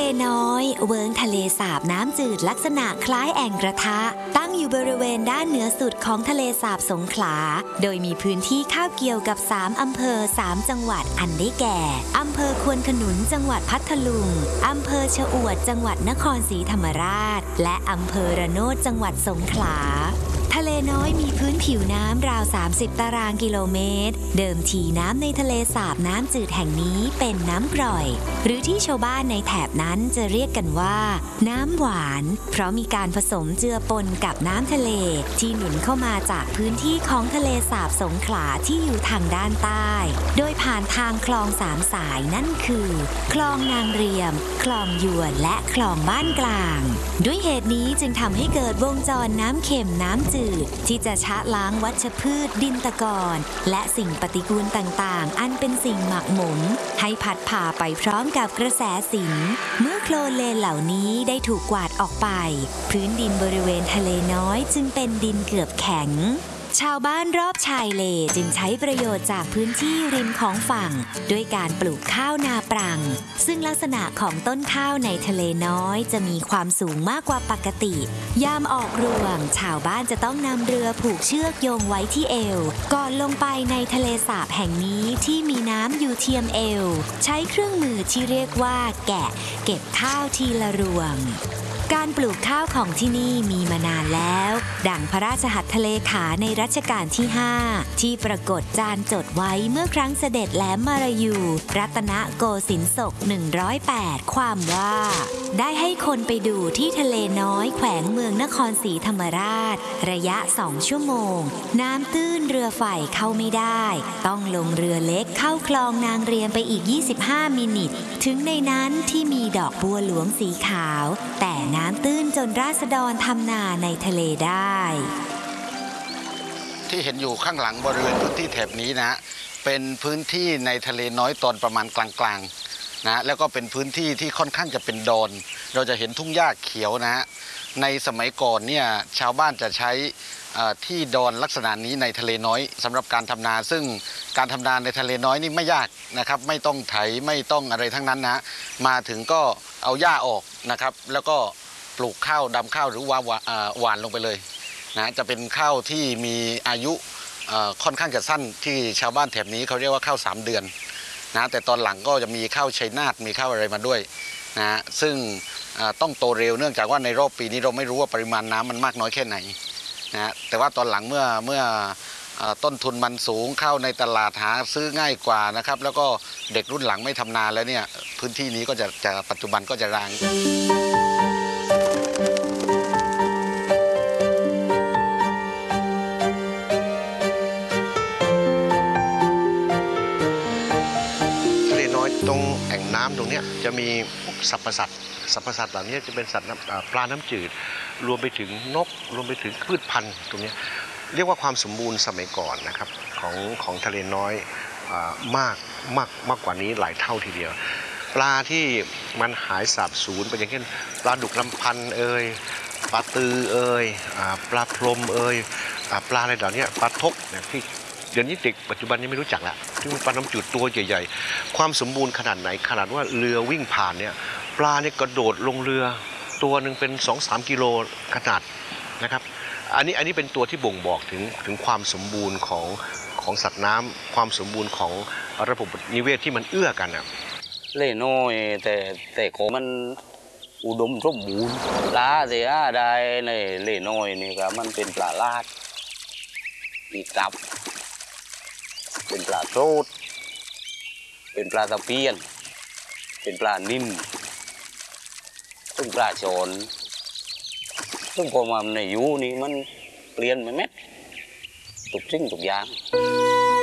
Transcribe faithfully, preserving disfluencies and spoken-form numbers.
น้อยเวิ้งทะเลสาบน้ำจืดลักษณะคล้ายแอ่งกระทะตั้งอยู่บริเวณด้านเหนือสุดของทะเลสาบสงขลาโดยมีพื้นที่คาบเกี่ยวกับสามอำเภอสามจังหวัดอันได้แก่อำเภอควนขนุนจังหวัดพัทลุงอำเภอชะอวดจังหวัดนครศรีธรรมราชและอำเภอระโนดจังหวัดสงขลาทะเลน้อยมีพื้นผิวน้ำราวสามสิบตารางกิโลเมตรเดิมทีน้ำในทะเลสาบน้ำจืดแห่งนี้เป็นน้ำกร่อยหรือที่ชาวบ้านในแถบนั้นจะเรียกกันว่าน้ำหวานเพราะมีการผสมเจือปนกับน้ำทะเลที่หนุนเข้ามาจากพื้นที่ของทะเลสาบสงขลาที่อยู่ทางด้านใต้โดยผ่านทางคลองสามสายนั่นคือคลองนางเรียมคลองยวนและคลองบ้านกลางด้วยเหตุนี้จึงทำให้เกิดวงจรน้ำเค็มน้ำจืดที่จะชะล้างวัชพืชดินตะกอนและสิ่งปฏิกูลต่างๆอันเป็นสิ่งหมักหมมให้พัดผ่าไปพร้อมกับกระแสสินเมื่อโคลนเลนเหล่านี้ได้ถูกกวาดออกไปพื้นดินบริเวณทะเลน้อยจึงเป็นดินเกือบแข็งชาวบ้านรอบชายเลจึงใช้ประโยชน์จากพื้นที่ริมของฝั่งด้วยการปลูกข้าวนาปรังซึ่งลักษณะของต้นข้าวในทะเลน้อยจะมีความสูงมากกว่าปกติยามออกรวงชาวบ้านจะต้องนำเรือผูกเชือกโยงไว้ที่เอวก่อนลงไปในทะเลสาบแห่งนี้ที่มีน้ำอยู่เทียมเอวใช้เครื่องมือที่เรียกว่าแกะเก็บข้าวทีละรวงการปลูกข้าวของที่นี่มีมานานแล้วดังพระราชหัตถเลขาในรัชกาลที่ห้าที่ปรากฏจานจดไว้เมื่อครั้งเสด็จแหลมมารายูรัตนโกสินทร์ศกหนึ่งร้อยแปดความว่าได้ให้คนไปดูที่ทะเลน้อยแขวงเมืองนครศรีธรรมราชระยะสองชั่วโมงน้ำตื้นเรือไฟเข้าไม่ได้ต้องลงเรือเล็กเข้าคลองนางเรียมไปอีกยี่สิบห้ามินิทถึงในนั้นที่มีดอกบัวหลวงสีขาวแต่น้ำตื้นจนราษฎรทำนาในทะเลได้ที่เห็นอยู่ข้างหลังบริเวณพื้นที่แถบนี้นะเป็นพื้นที่ในทะเลน้อยตอนประมาณกลางๆนะแล้วก็เป็นพื้นที่ที่ค่อนข้างจะเป็นดอนเราจะเห็นทุ่งหญ้าเขียวนะในสมัยก่อนเนี่ยชาวบ้านจะใช้ที่ดอนลักษณะนี้ในทะเลน้อยสำหรับการทำนาซึ่งการทำนาในทะเลน้อยนี่ไม่ยากนะครับไม่ต้องไถไม่ต้องอะไรทั้งนั้นนะมาถึงก็เอาหญ้าออกนะครับแล้วก็ปลูกข้าวดำข้าวหรือว่าหวานลงไปเลยนะจะเป็นข้าวที่มีอายุค่อนข้างจะสั้นที่ชาวบ้านแถบนี้เขาเรียกว่าข้าวสามเดือนนะแต่ตอนหลังก็จะมีข้าวชัยนาทมีข้าวอะไรมาด้วยนะซึ่งต้องโตเร็วเนื่องจากว่าในรอบปีนี้เราไม่รู้ว่าปริมาณน้ำมันมากน้อยแค่ไหนนะแต่ว่าตอนหลังเมื่อเมื่อต้นทุนมันสูงเข้าในตลาดหาซื้อง่ายกว่านะครับแล้วก็เด็กรุ่นหลังไม่ทำนาแล้วเนี่ยพื้นที่นี้ก็จะจะปัจจุบันก็จะร้างตรงแอ่งน้ำตรงนี้จะมีพวกสัตว์ประสัตว์สัตว์ประสัตว์เหล่านี้จะเป็นสัตว์ปลาน้ำจืดรวมไปถึงนกรวมไปถึงพืชพันธุ์ตรงนี้เรียกว่าความสมบูรณ์สมัยก่อนนะครับของของทะเลน้อยมากมากมากกว่านี้หลายเท่าทีเดียวปลาที่มันหายสาบสูญไปอย่างเช่นปลาดุกลำพันธ์เอ่ยปลาตือเอ่ยปลาพรมเอ่ยปลาอะไรเหล่านี้ปลาทกเนี่ยที่เดี๋ยวนี้เด็กปัจจุบันนี้ไม่รู้จักละที่มันปลาน้ำจืดตัวใหญ่ๆความสมบูรณ์ขนาดไหนขนาดว่าเรือวิ่งผ่านเนี่ยปลาเนี่ยกระโดดลงเรือตัวหนึ่งเป็น สองถึงสาม กิโลขนาดนะครับอันนี้อันนี้เป็นตัวที่บ่งบอกถึงถึงความสมบูรณ์ของของสัตว์น้ำความสมบูรณ์ของระบบนิเวศที่มันเอื้อกันอ่ะเล่น้อยแต่แต่ของมันอุดมสมบูรณ์ปลาเสียได้ในเล่น้อยนี่ก็มันเป็นปลาลาดมีตับเป็นปลาโทษเป็นปลาตะเพียนเป็นปลานิ่มซึ่งปลาโจรซึ่งพอมาในยูนี่มันเปลี่ยนไปไหมทุกสิ่งทุกอย่าง